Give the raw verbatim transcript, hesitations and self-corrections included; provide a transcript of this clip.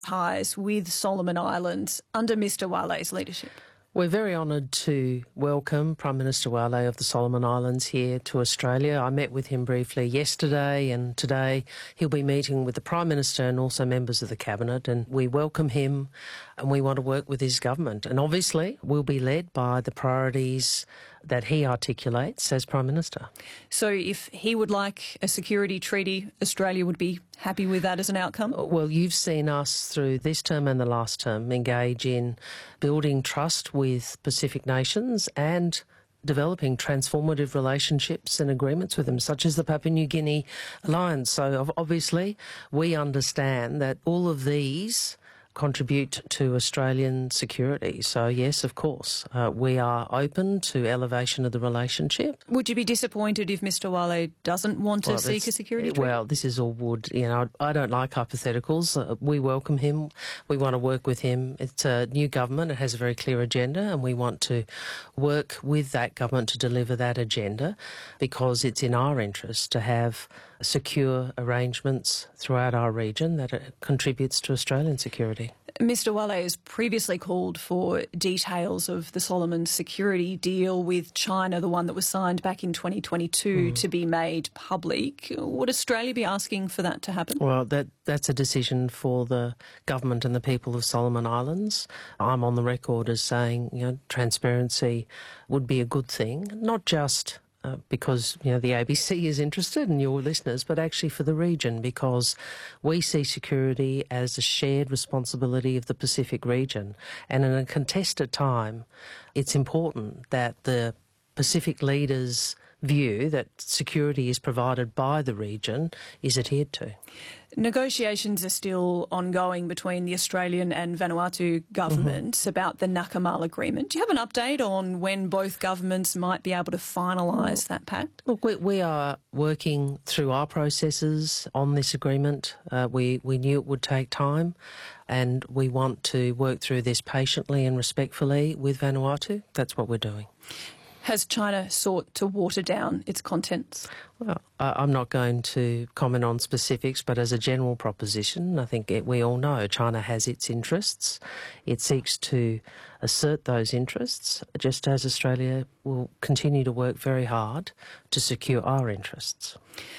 ties with Solomon Islands under Mr Wale's leadership? We're very honoured to welcome Prime Minister Wale of the Solomon Islands here to Australia. I met with him briefly yesterday, and today he'll be meeting with the Prime Minister and also members of the Cabinet, and we welcome him and we want to work with his government. And obviously we'll be led by the priorities that he articulates as Prime Minister. So if he would like a security treaty, Australia would be happy with that as an outcome? Well, you've seen us through this term and the last term engage in building trust with Pacific nations and developing transformative relationships and agreements with them, such as the Papua New Guinea Alliance. So obviously we understand that all of these contribute to Australian security. So yes, of course, uh, we are open to elevation of the relationship. Would you be disappointed if Mr Wale doesn't want to well, seek a security treaty? Well, this is all wood. You know, I don't like hypotheticals. Uh, we welcome him. We want to work with him. It's a new government. It has a very clear agenda, and we want to work with that government to deliver that agenda, because it's in our interest to have secure arrangements throughout our region that it contributes to Australian security. Mr Wale has previously called for details of the Solomon security deal with China, the one that was signed back in twenty twenty-two, mm. to be made public. Would Australia be asking for that to happen? Well, that that's a decision for the government and the people of Solomon Islands. I'm on the record as saying, you know, transparency would be a good thing, not just Uh, because, you know, the A B C is interested in your listeners, but actually for the region, because we see security as a shared responsibility of the Pacific region. And in a contested time, it's important that the Pacific leaders' view that security is provided by the region is adhered to. Negotiations are still ongoing between the Australian and Vanuatu governments mm-hmm. about the Nakamal Agreement. Do you have an update on when both governments might be able to finalise that pact? Look, we, we are working through our processes on this agreement. Uh, we, we knew it would take time, and we want to work through this patiently and respectfully with Vanuatu. That's what we're doing. Has China sought to water down its contents? Well, I'm not going to comment on specifics, but as a general proposition, I think it, we all know China has its interests. It seeks to assert those interests, just as Australia will continue to work very hard to secure our interests.